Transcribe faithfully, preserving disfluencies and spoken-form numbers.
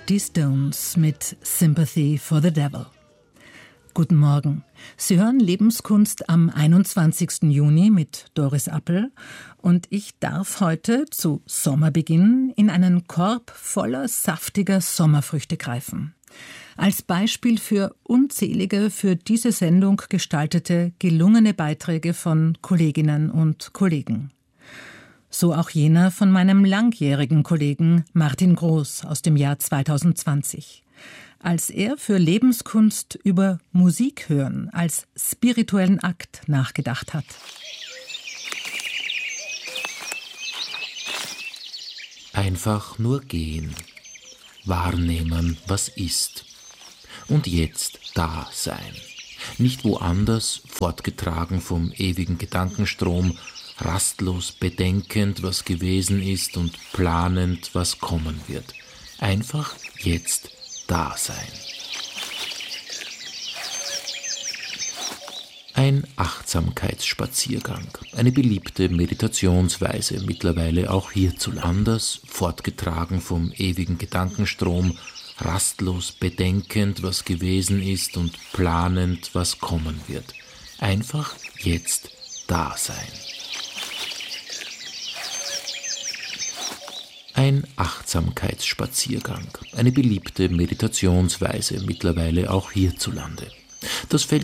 Die Stones mit Sympathy for the Devil. Guten Morgen. Sie hören Lebenskunst am einundzwanzigsten Juni mit Doris Appel und ich darf heute zu Sommerbeginn in einen Korb voller saftiger Sommerfrüchte greifen. Als Beispiel für unzählige für diese Sendung gestaltete, gelungene Beiträge von Kolleginnen und Kollegen. So auch jener von meinem langjährigen Kollegen Martin Groß aus dem Jahr zweitausendzwanzig. Als er für Lebenskunst über Musik hören als spirituellen Akt nachgedacht hat. Einfach nur gehen, wahrnehmen, was ist. Und jetzt da sein. Nicht woanders, fortgetragen vom ewigen Gedankenstrom, rastlos bedenkend, was gewesen ist und planend, was kommen wird. Einfach jetzt da sein. Ein Achtsamkeitsspaziergang, eine beliebte Meditationsweise, mittlerweile auch hierzulande. Anders, fortgetragen vom ewigen Gedankenstrom, rastlos bedenkend, was gewesen ist und planend, was kommen wird. Einfach jetzt da sein. Ein Achtsamkeitsspaziergang, eine beliebte Meditationsweise, mittlerweile auch hierzulande. Das fällt